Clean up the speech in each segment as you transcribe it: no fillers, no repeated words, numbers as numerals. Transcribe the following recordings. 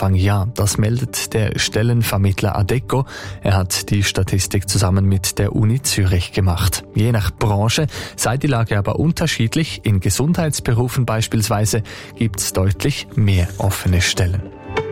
Anfangsjahr. Das meldet der Stellenvermittler Adecco. Er hat die Statistik zusammen mit der Uni Zürich gemacht. Je nach Branche sei die Lage aber unterschiedlich. In Gesundheitsberufen beispielsweise gibt es deutlich mehr offene Stellen.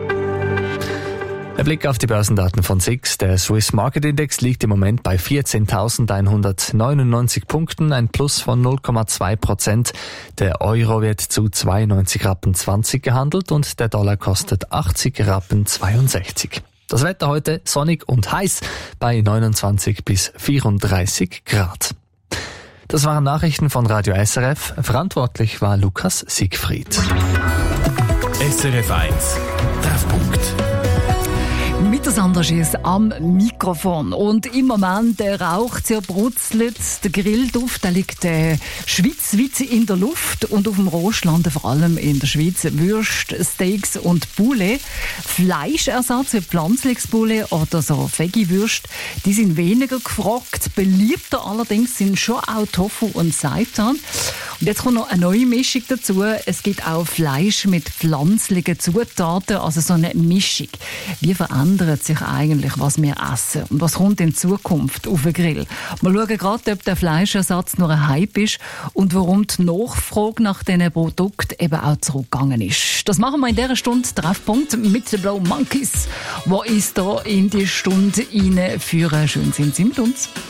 Der Blick auf die Börsendaten von SIX. Der Swiss Market Index liegt im Moment bei 14.199 Punkten, ein Plus von 0,2%. Der Euro wird zu 92,20 Rappen gehandelt und der Dollar kostet 80,62 Rappen. Das Wetter heute sonnig und heiß bei 29 bis 34 Grad. Das waren Nachrichten von Radio SRF. Verantwortlich war Lukas Siegfried. SRF 1 Treffpunkt. Mit der Sandra Schiess am Mikrofon. Und im Moment raucht es, brutzelt, der Grillduft, der liegt schweizweit in der Luft und auf dem Rost landen vor allem in der Schweiz Würste, Steaks und Poulet. Fleischersatz wie pflanzliches Poulet oder so Veggie-Würste, die sind weniger gefragt. Beliebter allerdings sind schon auch Tofu und Seitan. Und jetzt kommt noch eine neue Mischung dazu. Es gibt auch Fleisch mit pflanzlichen Zutaten, also so eine Mischung. Wie verändert sich eigentlich, was wir essen? Und was kommt in Zukunft auf den Grill? Wir schauen gerade, ob der Fleischersatz nur ein Hype ist und warum die Nachfrage nach diesen Produkten eben auch zurückgegangen ist. Das machen wir in dieser Stunde Treffpunkt mit den Blue Monkeys, die uns hier in die Stunde reinführen. Schön sind Sie mit uns.